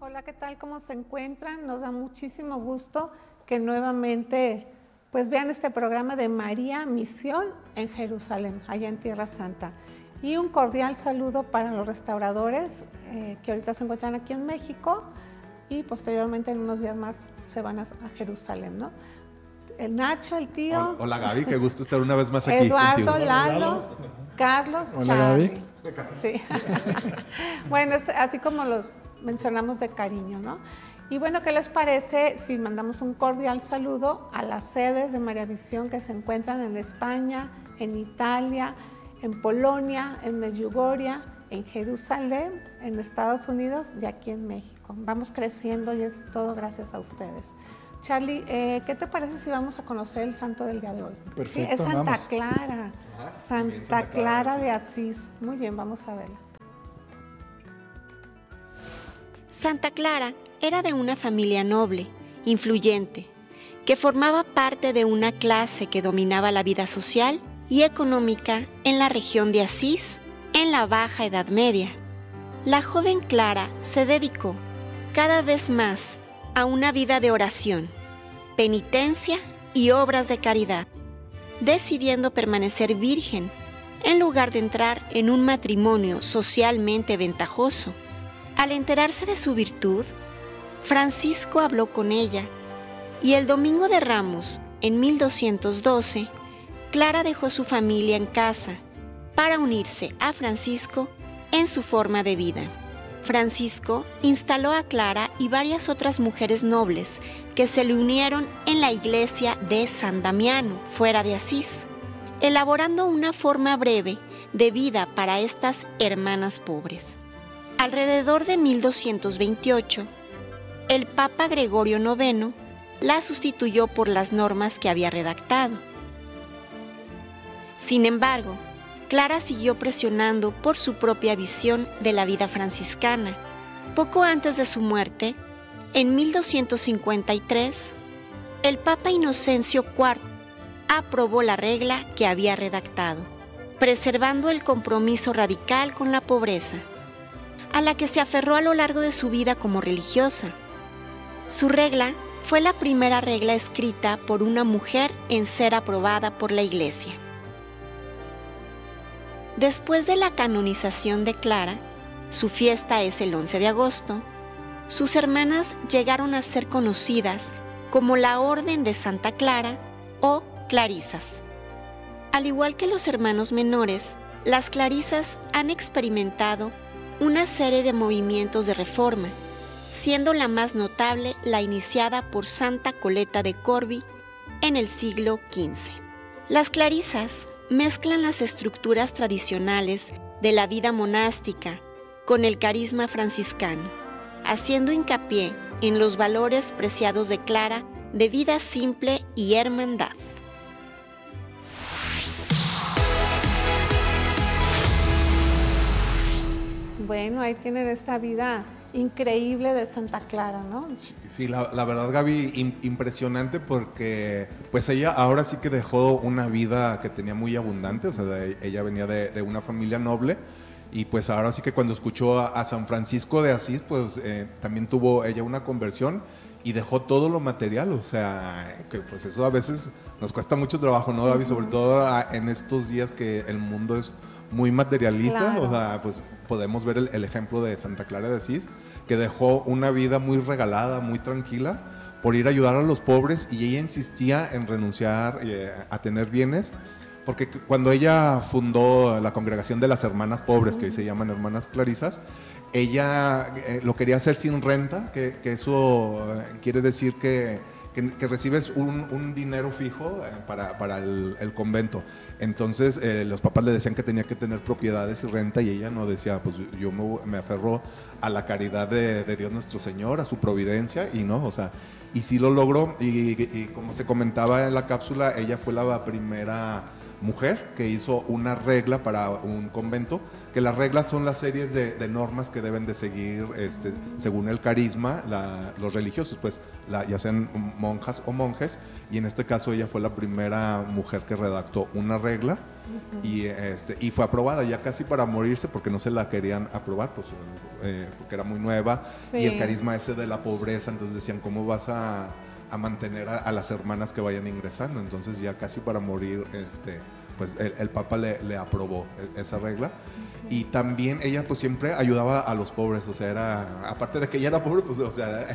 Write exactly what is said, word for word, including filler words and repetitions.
Hola, ¿qué tal? ¿Cómo se encuentran? Nos da muchísimo gusto que nuevamente pues vean este programa de María Misión en Jerusalén, allá en Tierra Santa. Y un cordial saludo para los restauradores eh, que ahorita se encuentran aquí en México y posteriormente en unos días más se van a, a Jerusalén, ¿no? El Nacho, el tío. Hola, hola Gaby, qué gusto estar una vez más aquí Eduardo, contigo. Lalo, Carlos, Hola, Charlie. Gaby. Sí. Bueno, es así como los mencionamos de cariño, ¿no? Y bueno, ¿qué les parece si mandamos un cordial saludo a las sedes de María Misión que se encuentran en España, en Italia, en Polonia, en Medjugorje, en Jerusalén, en Estados Unidos y aquí en México? Vamos creciendo y es todo gracias a ustedes. Charlie, eh, ¿qué te parece si vamos a conocer el santo del día de hoy? Perfecto, Sí, es Santa vamos. Clara, Ajá, Santa, muy bien, Santa Clara, Clara de Asís. Muy bien, vamos a verla. Santa Clara era de una familia noble, influyente, que formaba parte de una clase que dominaba la vida social y económica en la región de Asís en la Baja Edad Media. La joven Clara se dedicó cada vez más a una vida de oración, penitencia y obras de caridad, decidiendo permanecer virgen en lugar de entrar en un matrimonio socialmente ventajoso. Al enterarse de su virtud, Francisco habló con ella y el Domingo de Ramos, en mil doscientos doce, Clara dejó su familia en casa para unirse a Francisco en su forma de vida. Francisco instaló a Clara y varias otras mujeres nobles que se le unieron en la iglesia de San Damiano, fuera de Asís, elaborando una forma breve de vida para estas hermanas pobres. Alrededor de mil doscientos veintiocho, el Papa Gregorio noveno la sustituyó por las normas que había redactado. Sin embargo, Clara siguió presionando por su propia visión de la vida franciscana. Poco antes de su muerte, en mil doscientos cincuenta y tres, el Papa Inocencio cuarto aprobó la regla que había redactado, preservando el compromiso radical con la pobreza, a la que se aferró a lo largo de su vida como religiosa. Su regla fue la primera regla escrita por una mujer en ser aprobada por la Iglesia. Después de la canonización de Clara, su fiesta es el once de agosto, sus hermanas llegaron a ser conocidas como la Orden de Santa Clara o Clarisas. Al igual que los hermanos menores, las Clarisas han experimentado una serie de movimientos de reforma, siendo la más notable la iniciada por Santa Coleta de Corbie en el siglo quince. Las Clarisas mezclan las estructuras tradicionales de la vida monástica con el carisma franciscano, haciendo hincapié en los valores preciados de Clara de vida simple y hermandad. Bueno, ahí tienen esta vida increíble de Santa Clara, ¿no? Sí, sí la, la verdad, Gaby, im, impresionante porque pues ella ahora sí que dejó una vida que tenía muy abundante, o sea, de, ella venía de, de una familia noble y pues ahora sí que cuando escuchó a, a San Francisco de Asís, pues eh, también tuvo ella una conversión y dejó todo lo material, o sea, que pues eso a veces nos cuesta mucho trabajo, ¿no, Gaby? Uh-huh. Sobre todo a, en estos días que el mundo es muy materialista, claro. O sea, pues podemos ver el, el ejemplo de Santa Clara de Asís, que dejó una vida muy regalada, muy tranquila, por ir a ayudar a los pobres, y ella insistía en renunciar eh, a tener bienes, porque cuando ella fundó la congregación de las hermanas pobres, que hoy se llaman hermanas Clarisas, ella eh, lo quería hacer sin renta, que, que eso eh, quiere decir que Que, que recibes un, un dinero fijo eh, para, para el, el convento. Entonces eh, los papás le decían que tenía que tener propiedades y renta, y ella no decía, pues yo me, me aferro a la caridad de, de Dios nuestro Señor, a su providencia, y no, o sea, y sí lo logró, y, y como se comentaba en la cápsula, ella fue la primera mujer que hizo una regla para un convento, que las reglas son las series de, de normas que deben de seguir este, según el carisma la, los religiosos, pues la, ya sean monjas o monjes, y en este caso ella fue la primera mujer que redactó una regla. Uh-huh. y, este, y fue aprobada ya casi para morirse porque no se la querían aprobar, pues, eh, porque era muy nueva, sí. y el carisma ese de la pobreza, entonces decían, ¿cómo vas a, a mantener a, a las hermanas que vayan ingresando? Entonces ya casi para morir, este, pues el, el Papa le, le aprobó esa regla. Uh-huh. Y también ella pues siempre ayudaba a los pobres, o sea, era, aparte de que ella era pobre, pues, o sea,